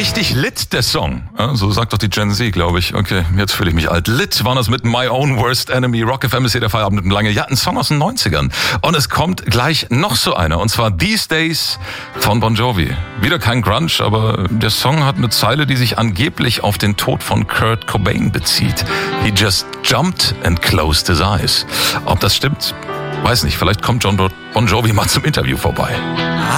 richtig lit, der Song. Ja, so sagt doch die Gen Z, glaube ich. Okay, jetzt fühle ich mich alt. Lit waren das mit My Own Worst Enemy. Rock FM ist hier der Feierabend mit lange. Ja, ein Song aus den 90ern. Und es kommt gleich noch so einer. Und zwar These Days von Bon Jovi. Wieder kein Grunge, aber der Song hat eine Zeile, die sich angeblich auf den Tod von Kurt Cobain bezieht. He just jumped and closed his eyes. Ob das stimmt? Weiß nicht. Vielleicht kommt Bon Jovi mal zum Interview vorbei.